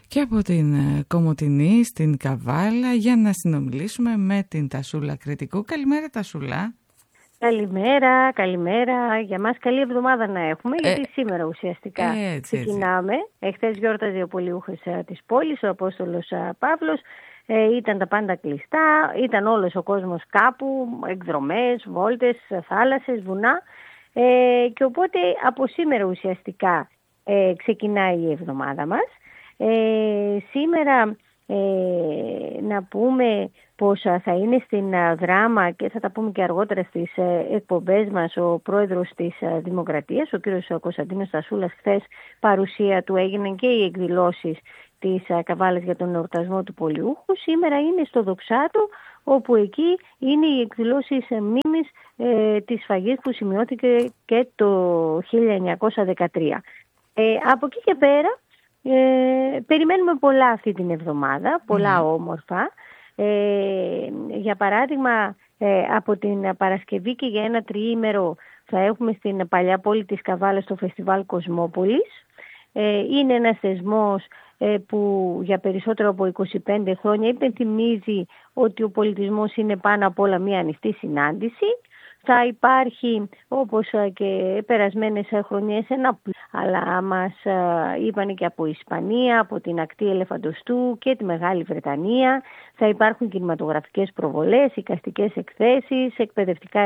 Και από την Κομοτηνή στην Καβάλα για να συνομιλήσουμε με την Τασούλα Κρητικού. Καλημέρα Τασούλα. Καλημέρα. Για μας καλή εβδομάδα να έχουμε, γιατί σήμερα ουσιαστικά ξεκινάμε. Εχθές γιόρταζε ο πολιούχος της πόλης, ο Απόστολος Παύλος. Ήταν τα πάντα κλειστά, ήταν όλος ο κόσμος κάπου, εκδρομές, βόλτες, θάλασσες, βουνά. Και οπότε από σήμερα ουσιαστικά ξεκινάει η εβδομάδα μας. Σήμερα να πούμε πως θα είναι στην Δράμα και θα τα πούμε και αργότερα στις εκπομπές μας ο πρόεδρος της Δημοκρατίας, ο κύριος Κωνσταντίνος Τασούλας. Χθες παρουσία του έγιναν και οι εκδηλώσεις της Καβάλας για τον εορτασμό του πολιούχου. Σήμερα είναι στο Δοξάτο, όπου εκεί είναι οι εκδηλώσεις μνήμης της σφαγής που σημειώθηκε και το 1913. Από εκεί και πέρα περιμένουμε πολλά αυτή την εβδομάδα, πολλά όμορφα. Για παράδειγμα, από την Παρασκευή και για ένα τριήμερο θα έχουμε στην παλιά πόλη της Καβάλας το Φεστιβάλ Κοσμόπολης. Είναι ένας θεσμός που για περισσότερο από 25 χρόνια υπενθυμίζει ότι ο πολιτισμός είναι πάνω απ' όλα μια ανοιχτή συνάντηση. Θα υπάρχει, όπως και περασμένες χρονιές, αλλά μας είπαν και από Ισπανία, από την ακτή Ελεφαντοστού και τη Μεγάλη Βρετανία. Θα υπάρχουν κινηματογραφικές προβολές, εικαστικές εκθέσεις, εκπαιδευτικά